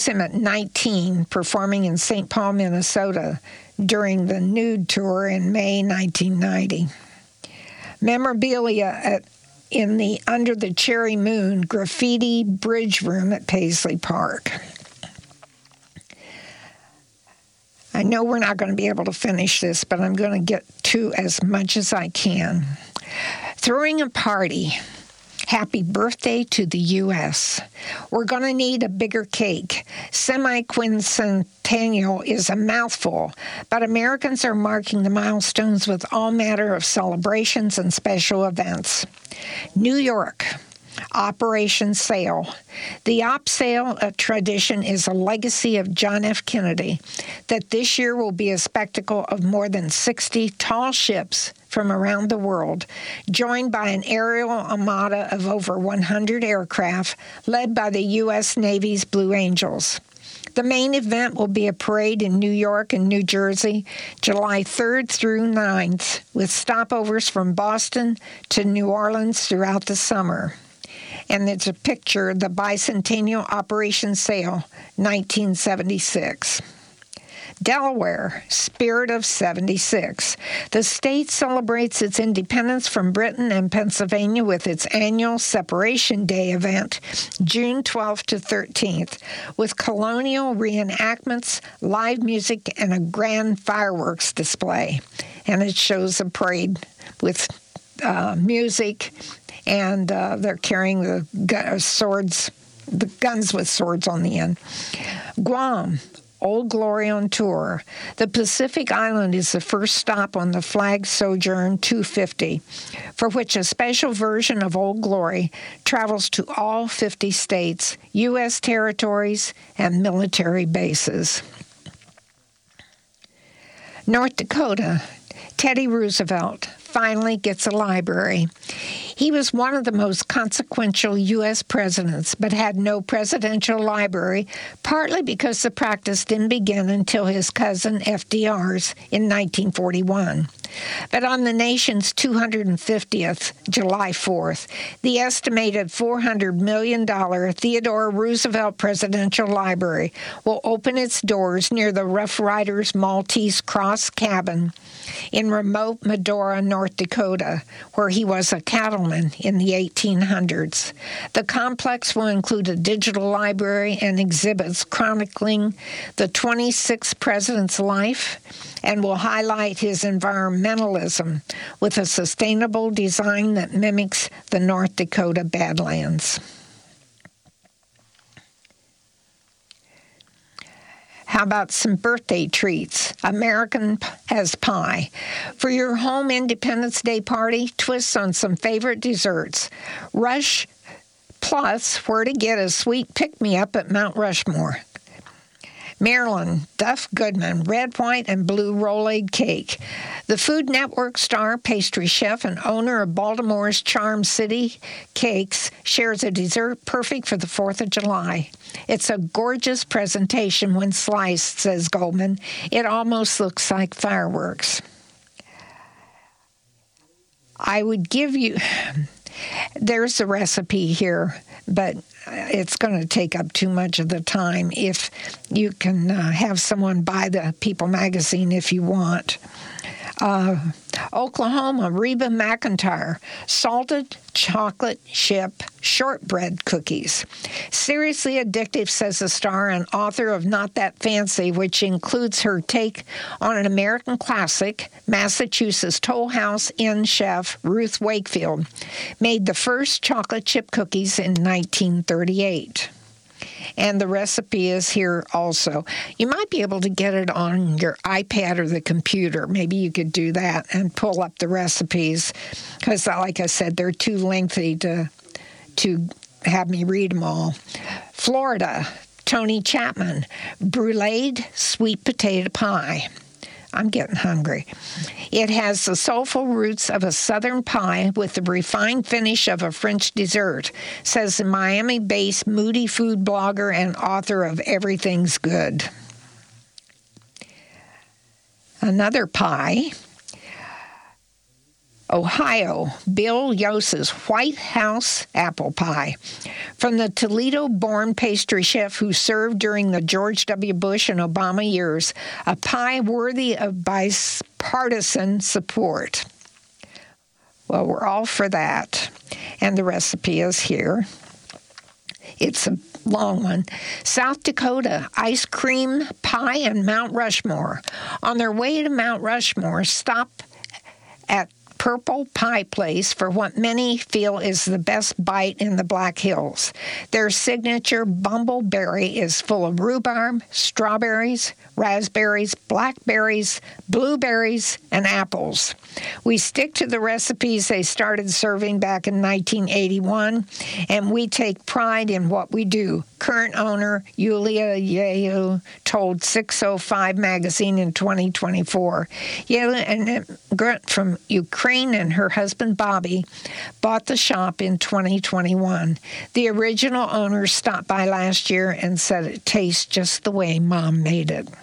him at 19 performing in St. Paul, Minnesota during the Nude Tour in May 1990. Memorabilia in the Under the Cherry Moon graffiti bridge room at Paisley Park. I know we're not going to be able to finish this, but I'm going to get to as much as I can. Throwing a party. Happy birthday to the U.S. We're going to need a bigger cake. Semi-quincentennial is a mouthful, but Americans are marking the milestones with all manner of celebrations and special events. New York. Operation Sail. The Op Sail tradition is a legacy of John F. Kennedy that this year will be a spectacle of more than 60 tall ships from around the world, joined by an aerial armada of over 100 aircraft led by the U.S. Navy's Blue Angels. The main event will be a parade in New York and New Jersey, July 3rd through 9th, with stopovers from Boston to New Orleans throughout the summer. And it's a picture, the Bicentennial Operation Sail, 1976. Delaware, Spirit of 76. The state celebrates its independence from Britain and Pennsylvania with its annual Separation Day event, June 12th to 13th, with colonial reenactments, live music, and a grand fireworks display. And it shows a parade with music, and they're carrying the swords, the guns with swords on the end. Guam, Old Glory on tour. The Pacific Island is the first stop on the Flag Sojourn 250, for which a special version of Old Glory travels to all 50 states, U.S. territories, and military bases. North Dakota, Teddy Roosevelt finally gets a library. He was one of the most consequential U.S. presidents, but had no presidential library, partly because the practice didn't begin until his cousin FDR's in 1941. But on the nation's 250th, July 4th, the estimated $400 million Theodore Roosevelt Presidential Library will open its doors near the Rough Riders Maltese Cross Cabin in remote Medora, North Dakota, where he was a cattleman in the 1800s. The complex will include a digital library and exhibits chronicling the 26th president's life and will highlight his environmentalism with a sustainable design that mimics the North Dakota Badlands. How about some birthday treats? American as pie. For your home Independence Day party, twists on some favorite desserts. Rush Plus, where to get a sweet pick-me-up at Mount Rushmore. Maryland, Duff Goodman, red, white, and blue Rolade cake. The Food Network star, pastry chef, and owner of Baltimore's Charm City Cakes shares a dessert perfect for the 4th of July. It's a gorgeous presentation when sliced, says Goldman. It almost looks like fireworks. I would give you... There's a recipe here, but it's going to take up too much of the time. If you can have someone buy the People magazine if you want. Oklahoma, Reba McEntire, salted chocolate chip shortbread cookies. Seriously addictive, says the star and author of Not That Fancy, which includes her take on an American classic. Massachusetts Toll House Inn chef Ruth Wakefield made the first chocolate chip cookies in 1938. And the recipe is here also. You might be able to get it on your iPad or the computer. Maybe you could do that and pull up the recipes because, like I said, they're too lengthy to have me read them all. Florida, Tony Chapman, bruleed sweet potato pie. I'm getting hungry. It has the soulful roots of a southern pie with the refined finish of a French dessert, says the Miami-based moody food blogger and author of Everything's Good. Another pie. Ohio, Bill Yose's White House apple pie. From the Toledo-born pastry chef who served during the George W. Bush and Obama years, a pie worthy of bipartisan support. Well, we're all for that. And the recipe is here. It's a long one. South Dakota, ice cream pie and Mount Rushmore. On their way to Mount Rushmore, stop at Purple Pie Place for what many feel is the best bite in the Black Hills. Their signature bumbleberry is full of rhubarb, strawberries, raspberries, blackberries, blueberries, and apples. We stick to the recipes they started serving back in 1981, and we take pride in what we do. Current owner Yulia Yehu told 605 magazine in 2024. Yulia, an immigrant from Ukraine, and her husband Bobby bought the shop in 2021. The original owner stopped by last year and said it tastes just the way Mom made it.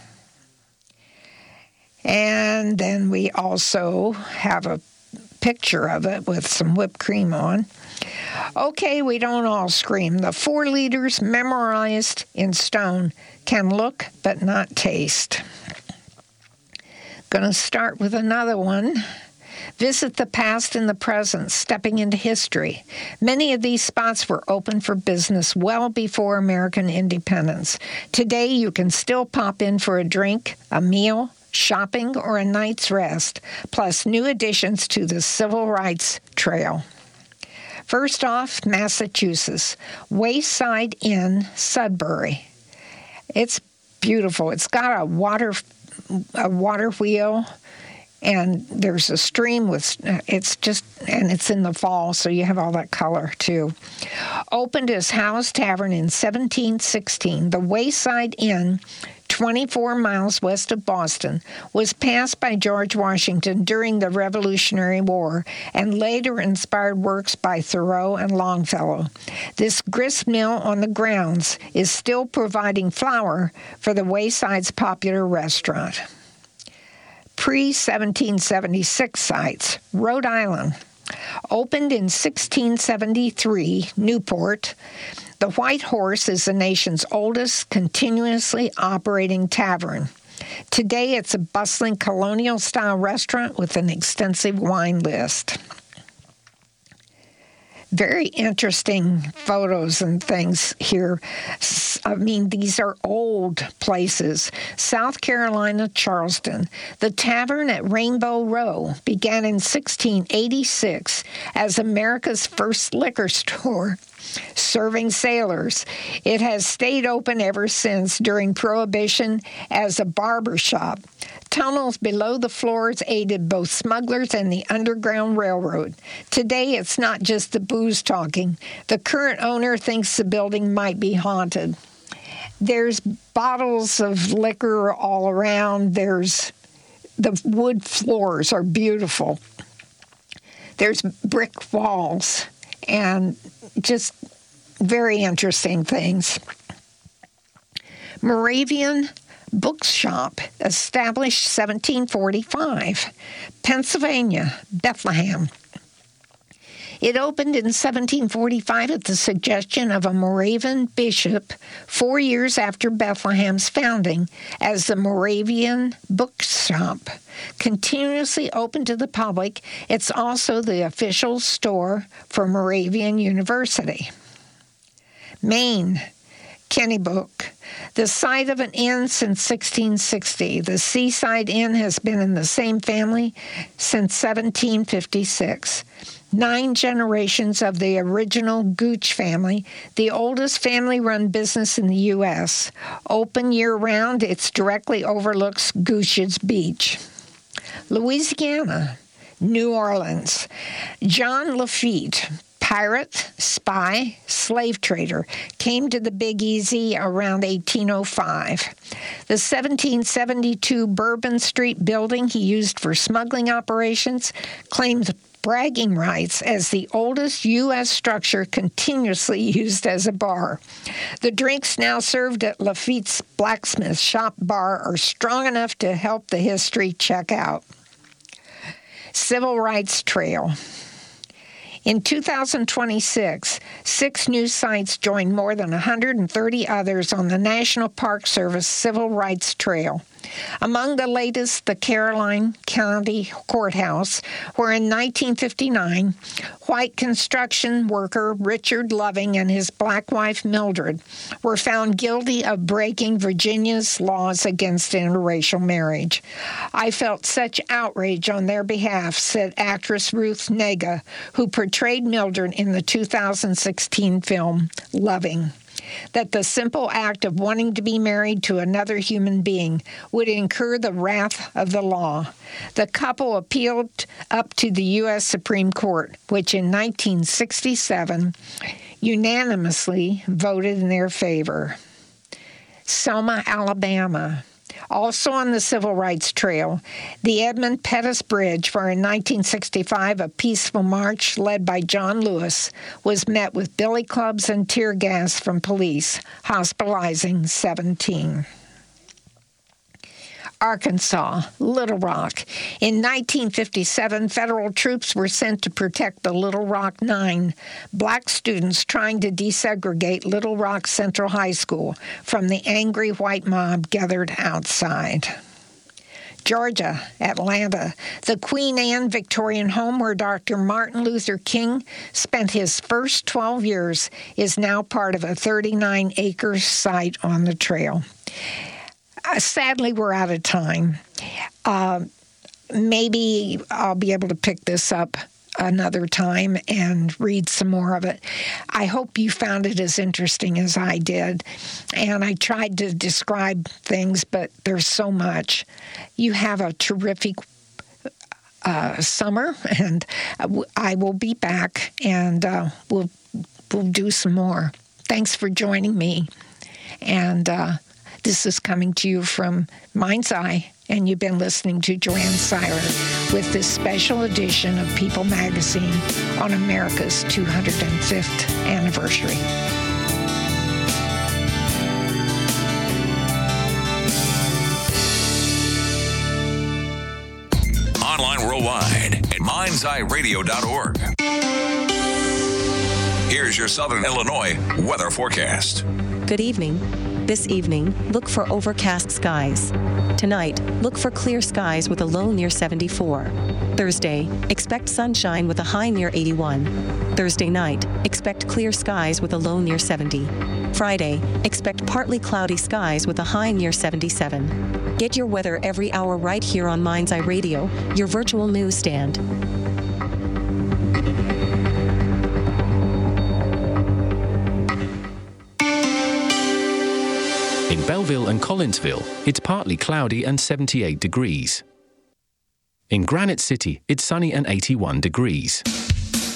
And then we also have a picture of it with some whipped cream on. Okay, we don't all scream. The 4 leaders memorized in stone can look but not taste. Going to start with another one. Visit the past and the present, stepping into history. Many of these spots were open for business well before American independence. Today, you can still pop in for a drink, a meal, shopping, or a night's rest, plus new additions to the Civil Rights Trail. First off, Massachusetts, Wayside Inn, Sudbury. It's beautiful. It's got a water wheel, and there's a stream with, it's in the fall, so you have all that color too. Opened as Howe's Tavern in 1716, the Wayside Inn, 24 miles west of Boston, was passed by George Washington during the Revolutionary War and later inspired works by Thoreau and Longfellow. This grist mill on the grounds is still providing flour for the Wayside's popular restaurant. Pre-1776 sites, Rhode Island. Opened in 1673, Newport. The White Horse is the nation's oldest continuously operating tavern. Today, it's a bustling colonial-style restaurant with an extensive wine list. Very interesting photos and things here. I mean, these are old places. South Carolina, Charleston. The tavern at Rainbow Row began in 1686 as America's first liquor store, serving sailors. It has stayed open ever since during Prohibition as a barber shop. Tunnels below the floors aided both smugglers and the Underground Railroad. Today, it's not just the booze talking. The current owner thinks the building might be haunted. There's bottles of liquor all around. The wood floors are beautiful. There's brick walls and just very interesting things. Moravian Bookshop, established 1745. Pennsylvania, Bethlehem. It opened in 1745 at the suggestion of a Moravian bishop 4 years after Bethlehem's founding as the Moravian Bookshop. Continuously open to the public, it's also the official store for Moravian University. Maine, Kennebec, the site of an inn since 1660. The Seaside Inn has been in the same family since 1756. 9 generations of the original Gooch family, the oldest family-run business in the U.S. Open year-round, it directly overlooks Gooch's Beach. Louisiana, New Orleans. John Lafitte, pirate, spy, slave trader, came to the Big Easy around 1805. The 1772 Bourbon Street building he used for smuggling operations claimed bragging rights as the oldest U.S. structure continuously used as a bar. The drinks now served at Lafitte's blacksmith shop bar are strong enough to help the history check out. Civil Rights Trail. In 2026, 6 new sites joined more than 130 others on the National Park Service Civil Rights Trail. Among the latest, the Caroline County Courthouse, where in 1959, white construction worker Richard Loving and his black wife Mildred were found guilty of breaking Virginia's laws against interracial marriage. I felt such outrage on their behalf, said actress Ruth Negga, who portrayed Mildred in the 2016 film Loving, that the simple act of wanting to be married to another human being would incur the wrath of the law. The couple appealed up to the U.S. Supreme Court, which in 1967 unanimously voted in their favor. Selma, Alabama. Also on the Civil Rights Trail, the Edmund Pettus Bridge, where in 1965 a peaceful march led by John Lewis was met with billy clubs and tear gas from police, hospitalizing 17. Arkansas, Little Rock. In 1957, federal troops were sent to protect the Little Rock Nine, black students trying to desegregate Little Rock Central High School from the angry white mob gathered outside. Georgia, Atlanta, the Queen Anne Victorian home where Dr. Martin Luther King spent his first 12 years, is now part of a 39-acre site on the trail. Sadly, we're out of time. Maybe I'll be able to pick this up another time and read some more of it. I hope you found it as interesting as I did. And I tried to describe things, but there's so much. You have a terrific summer, and I will be back, and we'll do some more. Thanks for joining me. And this is coming to you from Mind's Eye, and you've been listening to Joanne Seiler with this special edition of People Magazine on America's 205th anniversary. Online worldwide at mindseyeradio.org. Here's your Southern Illinois weather forecast. Good evening. This evening, look for overcast skies. Tonight, look for clear skies with a low near 74. Thursday, expect sunshine with a high near 81. Thursday night, expect clear skies with a low near 70. Friday, expect partly cloudy skies with a high near 77. Get your weather every hour right here on Mind's Eye Radio, your virtual newsstand. In Belleville and Collinsville, it's partly cloudy and 78 degrees. In Granite City, it's sunny and 81 degrees.